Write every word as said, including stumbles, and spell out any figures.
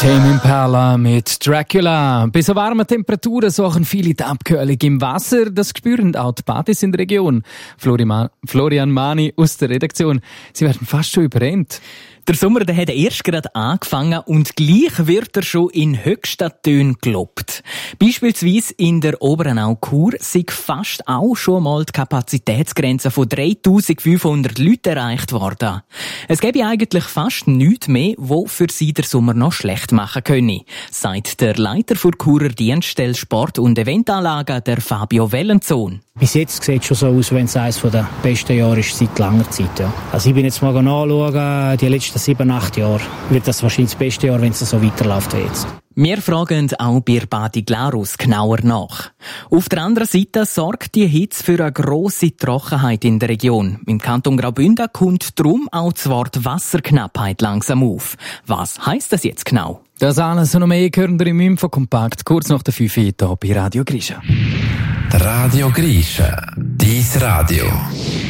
Tame Impala mit Dracula. Bei so warmen Temperaturen suchen viele die Abkühlung im Wasser. Das spüren auch die Badis in der Region. Florian Mani aus der Redaktion. Sie werden fast schon überrennt. Der Sommer, der hat erst gerade angefangen und gleich wird er schon in höchsten Tönen gelobt. Beispielsweise in der Oberenau-Chur sind fast auch schon mal die Kapazitätsgrenze von dreitausendfünfhundert Leuten erreicht worden. Es gäbe eigentlich fast nichts mehr, wo für sie der Sommer noch schlecht machen könne, sagt der Leiter der Churer Dienststelle Sport- und Eventanlagen, der Fabio Wellenzon. Bis jetzt sieht es schon so aus, wenn es eines der besten Jahre ist seit langer Zeit. Ja. Also ich bin jetzt mal nachschauen, die letzten sieben, acht Jahre wird das wahrscheinlich das beste Jahr, wenn es so weiterläuft wie jetzt. Wir fragen auch bei Badi Glarus genauer nach. Auf der anderen Seite sorgt die Hitze für eine grosse Trockenheit in der Region. Im Kanton Graubünden kommt darum auch das Wort Wasserknappheit langsam auf. Was heisst das jetzt genau? Das alles und noch mehr hören wir im Infokompakt kurz nach der fünf Uhr hier bei Radio Grisha. Radio Grisha, dies Radio.